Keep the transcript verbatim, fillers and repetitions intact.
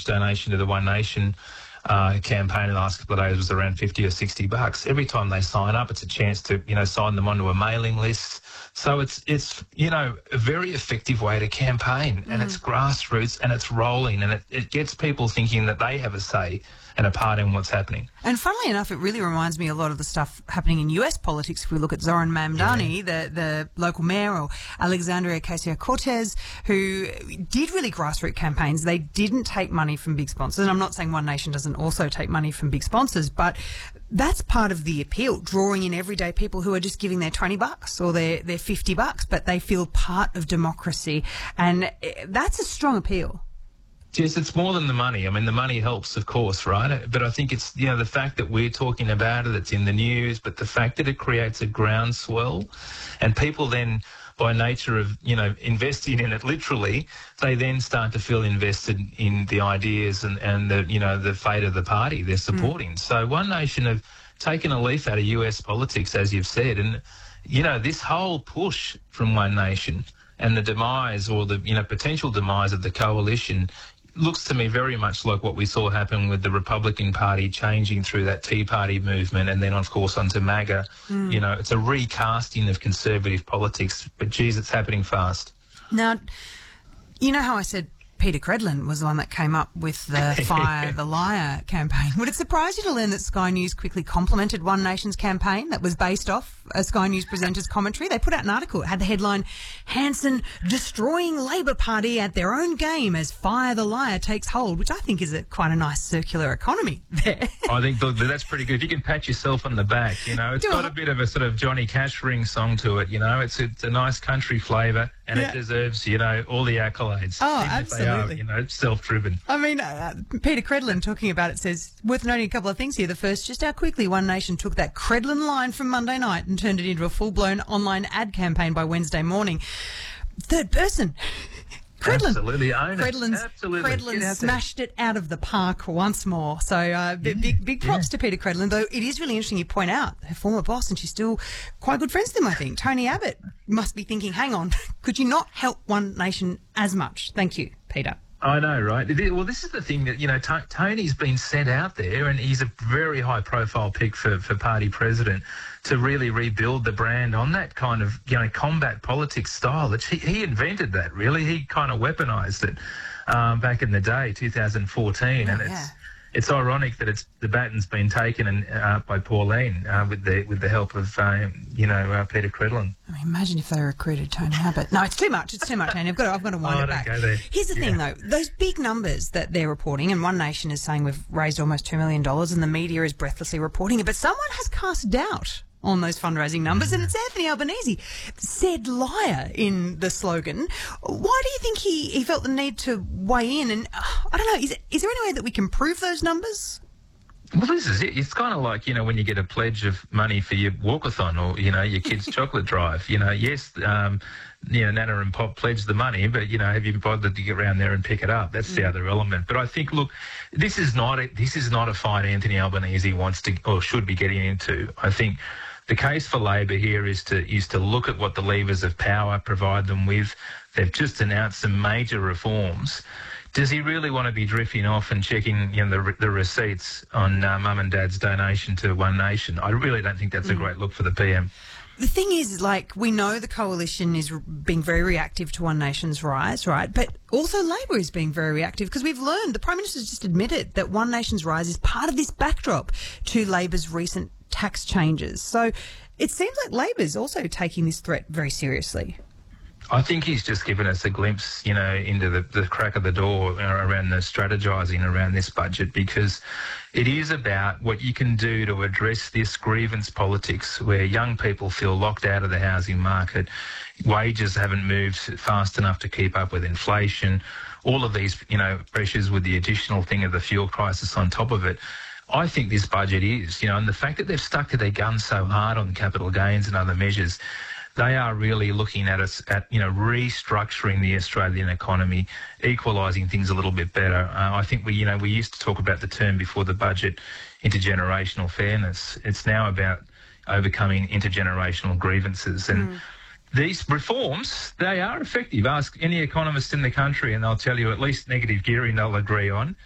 donation to the One Nation uh, campaign in the last couple of days was around fifty or sixty bucks. Every time they sign up, it's a chance to, you know, sign them onto a mailing list. So it's, it's you know, a very effective way to campaign, and mm. it's grassroots and it's rolling, and it, it gets people thinking that they have a say and a part in what's happening. And funnily enough, it really reminds me a lot of the stuff happening in U S politics. If we look at Zoran Mamdani, yeah. the, the local mayor, or Alexandria Ocasio-Cortez, who did really grassroots campaigns. They didn't take money from big sponsors. And I'm not saying One Nation doesn't also take money from big sponsors, but that's part of the appeal, drawing in everyday people who are just giving their twenty bucks or their, their fifty bucks, but they feel part of democracy. And that's a strong appeal. Yes, it's more than the money. I mean, the money helps, of course, right? But I think it's, you know, the fact that we're talking about it, it's in the news, but the fact that it creates a groundswell, and people then, by nature of, you know, investing in it literally, they then start to feel invested in the ideas and, and the, you know, the fate of the party they're supporting. Mm. So One Nation have taken a leaf out of U S politics, as you've said, and, you know, this whole push from One Nation and the demise, or the, you know, potential demise of the coalition, looks to me very much like what we saw happen with the Republican Party changing through that Tea Party movement, and then, of course, onto MAGA. Mm. You know, it's a recasting of conservative politics, but, geez, it's happening fast. Now, you know how I said Peter Credlin was the one that came up with the Fire the Liar campaign. Would it surprise you to learn that Sky News quickly complimented One Nation's campaign that was based off a Sky News presenter's commentary? They put out an article. It had the headline, "Hanson destroying Labor Party at their own game as Fire the Liar takes hold," which I think is a, quite a nice circular economy there. I think that's pretty good. If you can pat yourself on the back, you know, it's Do got I? a bit of a sort of Johnny Cash ring song to it, you know. It's, it's a nice country flavour, and yeah. it deserves, you know, all the accolades. Oh, absolutely. Are, you know, self-driven. I mean, uh, Peter Credlin talking about it says, worth noting a couple of things here. The first, just how quickly One Nation took that Credlin line from Monday night and turned it into a full-blown online ad campaign by Wednesday morning. Third person, Credlin. Absolutely, own it. Credlin's, Absolutely. Credlin smashed it out of the park once more. So uh, yeah. big, big props yeah. to Peter Credlin, though it is really interesting you point out her former boss, and she's still quite good friends with him, I think. Tony Abbott must be thinking, hang on, could you not help One Nation as much? Thank you, Peter. I know, right? Well, this is the thing that, you know, T- Tony's been sent out there, and he's a very high-profile pick for, for party president to really rebuild the brand on that kind of, you know, combat politics style. It's, he, he invented that, really. He kind of weaponised it um, back in the day, two thousand fourteen, oh, and it's yeah. it's ironic that it's the baton's been taken and uh, by Pauline uh, with the with the help of uh, you know uh, Peter Credlin. I mean, imagine if they recruited Tony Abbott. No, it's too much. It's too much, Tony. I've got to, I've got to wind oh, it back. Go there. Here's the yeah. thing, though. Those big numbers that they're reporting, and One Nation is saying we've raised almost two million dollars, and the media is breathlessly reporting it, but someone has cast doubt on those fundraising numbers, and it's Anthony Albanese. Said liar in the slogan. Why do you think he, he felt the need to weigh in? And uh, I don't know, is, is there any way that we can prove those numbers? Well, this is it. It's kind of like, you know, when you get a pledge of money for your walkathon, or, you know, your kid's chocolate drive. You know, yes, um, you know, Nana and Pop pledged the money, but, you know, have you bothered to get around there and pick it up? That's mm. the other element. But I think, look, this is not a, this is not a fight Anthony Albanese wants to or should be getting into. I think the case for Labor here is to is to look at what the levers of power provide them with. They've just announced some major reforms. Does he really want to be drifting off and checking, you know, the, the receipts on uh, Mum and Dad's donation to One Nation? I really don't think that's mm. a great look for the P M. The thing is, like, we know the coalition is being very reactive to One Nation's rise, right? But also Labor is being very reactive, because we've learned, the Prime Minister's just admitted that One Nation's rise is part of this backdrop to Labor's recent tax changes. So it seems like Labor's also taking this threat very seriously. I think he's just given us a glimpse, you know, into the, the crack of the door around the strategising around this budget, because it is about what you can do to address this grievance politics where young people feel locked out of the housing market, wages haven't moved fast enough to keep up with inflation, all of these, you know, pressures with the additional thing of the fuel crisis on top of it. I think this budget is, you know, and the fact that they've stuck to their guns so hard on capital gains and other measures, they are really looking at us at, you know, restructuring the Australian economy, equalising things a little bit better. Uh, I think we, you know, we used to talk about the term before the budget, intergenerational fairness. It's now about overcoming intergenerational grievances. And mm. these reforms, they are effective. Ask any economist in the country and they'll tell you at least negative gearing they'll agree on.